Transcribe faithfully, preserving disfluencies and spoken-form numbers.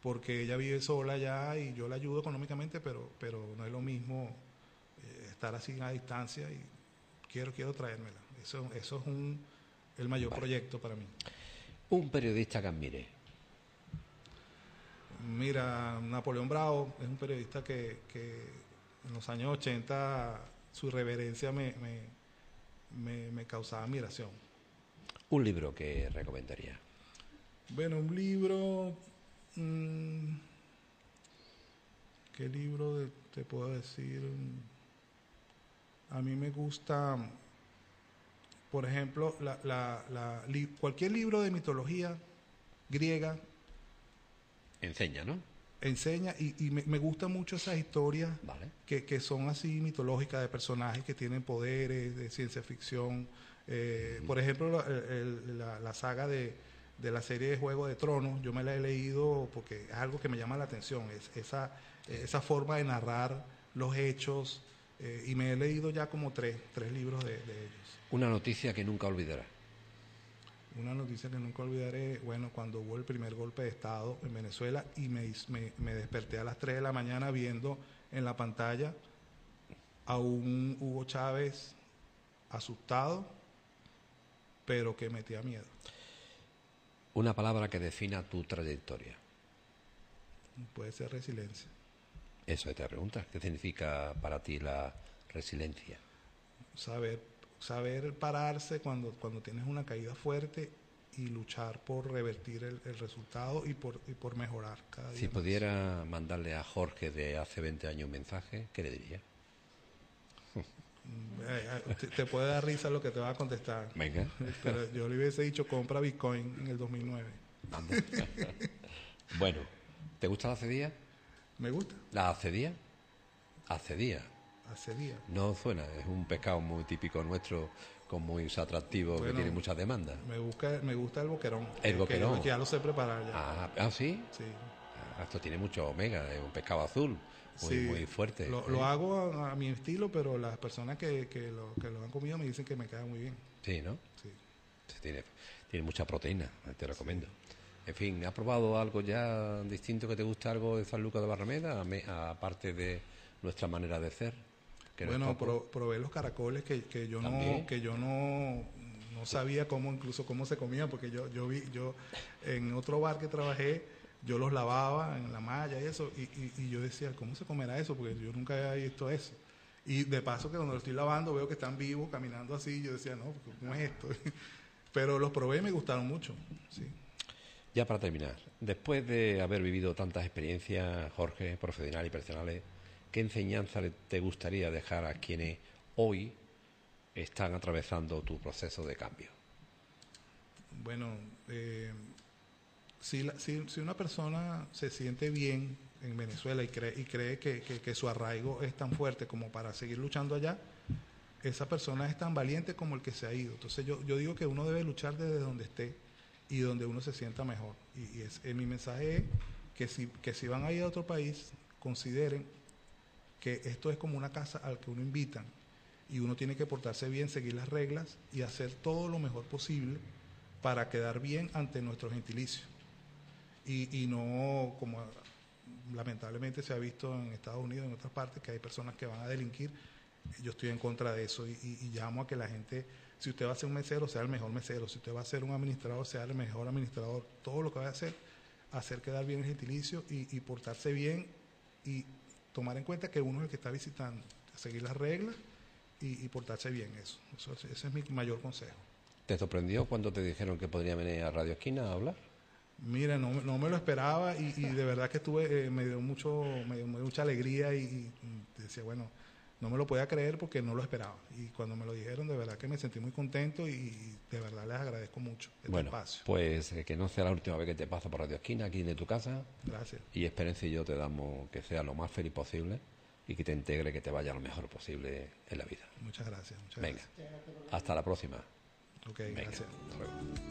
porque ella vive sola ya y yo la ayudo económicamente, pero, pero no es lo mismo eh, estar así a distancia y quiero, quiero traérmela. Eso, eso es un, el mayor Vale. proyecto para mí. Un periodista que admire. Mira, Napoleón Bravo es un periodista que, que en los años ochenta su irreverencia me, me, me, me causaba admiración. Un libro que recomendaría. Bueno, un libro... Mmm, ¿qué libro de, te puedo decir? A mí me gusta, por ejemplo, la, la, la, li, cualquier libro de mitología griega. Enseña, ¿no? Enseña y, y me, me gustan mucho esas historias vale. que, que son así mitológicas, de personajes que tienen poderes, de ciencia ficción. Eh, uh-huh. Por ejemplo, la, el, la, la saga de, de la serie de Juego de Tronos, yo me la he leído porque es algo que me llama la atención, es esa, sí. esa forma de narrar los hechos, eh, y me he leído ya como tres, tres libros de, de ellos. Una noticia que nunca olvidará. Una noticia que nunca olvidaré, bueno, cuando hubo el primer golpe de Estado en Venezuela y me, me, me desperté a las tres de la mañana viendo en la pantalla a un Hugo Chávez asustado, pero que metía miedo. Una palabra que defina tu trayectoria. Puede ser resiliencia. Eso te preguntas, ¿qué significa para ti la resiliencia? Saber saber pararse cuando, cuando tienes una caída fuerte y luchar por revertir el, el resultado y por, y por mejorar cada día. Si más. pudiera mandarle a Jorge de hace veinte años un mensaje, ¿qué le diría? Te, te puede dar risa lo que te va a contestar. Venga. Pero yo le hubiese dicho compra Bitcoin en el dos mil nueve. Bueno, ¿te gusta la acedía? Me gusta. ¿La acedía? Acedía. Acedía. No suena, es un pescado muy típico nuestro, con muy atractivo, bueno, que tiene muchas demandas. Me, busca, me gusta el boquerón. El boquerón. Que, que ya lo sé preparar ya. Ah, ¿ah sí? Sí. Ah, esto tiene mucho omega, es un pescado azul, muy, sí, muy fuerte. Lo, ¿eh? lo hago a, a mi estilo, pero las personas que, que, lo, que lo han comido me dicen que me queda muy bien. Sí, ¿no? Sí. Tiene, tiene mucha proteína, te lo recomiendo. Sí. En fin, ¿has probado algo ya distinto que te guste, algo de San Lucas de Barrameda, aparte de nuestra manera de ser? Bueno, pro, probé los caracoles que, que yo ¿También? no que yo no, no sabía cómo, incluso cómo se comían, porque yo yo vi yo en otro bar que trabajé, yo los lavaba en la malla y eso, y, y, y yo decía, ¿cómo se comerá eso? Porque yo nunca había visto eso. Y de paso que cuando lo estoy lavando veo que están vivos, caminando así, yo decía, no, ¿cómo es esto? Pero los probé y me gustaron mucho, sí. Ya para terminar, después de haber vivido tantas experiencias, Jorge, profesionales y personales, ¿qué enseñanza te gustaría dejar a quienes hoy están atravesando tu proceso de cambio? Bueno, eh, si, la, si, si una persona se siente bien en Venezuela y cree, y cree que, que, que su arraigo es tan fuerte como para seguir luchando allá, esa persona es tan valiente como el que se ha ido. Entonces yo, yo digo que uno debe luchar desde donde esté y donde uno se sienta mejor. Y, y es, eh, mi mensaje es que si, que si van a ir a otro país, consideren que esto es como una casa al que uno invitan y uno tiene que portarse bien, seguir las reglas y hacer todo lo mejor posible para quedar bien ante nuestro gentilicio. Y, y no, como lamentablemente se ha visto en Estados Unidos, en otras partes, que hay personas que van a delinquir. Yo estoy en contra de eso y, y, y llamo a que la gente, si usted va a ser un mesero, sea el mejor mesero, si usted va a ser un administrador, sea el mejor administrador. Todo lo que va a hacer, hacer quedar bien el gentilicio y, y portarse bien y tomar en cuenta que uno es el que está visitando, seguir las reglas y, y portarse bien, eso. eso. Ese es mi mayor consejo. ¿Te sorprendió cuando te dijeron que podría venir a Radio Esquina a hablar? Mira, no, no me lo esperaba y, y de verdad que estuve, eh, me dio mucho, me dio mucha alegría y, y decía, bueno, no me lo podía creer porque no lo esperaba. Y cuando me lo dijeron, de verdad que me sentí muy contento y de verdad les agradezco mucho este bueno, espacio. Pues eh, que no sea la última vez que te paso por Radio Esquina, aquí de tu casa. Gracias. Y Esperanza y yo te damos que sea lo más feliz posible y que te integre, que te vaya lo mejor posible en la vida. Muchas gracias. Muchas Venga, gracias. Hasta la próxima. Ok, Venga, gracias. hasta luego.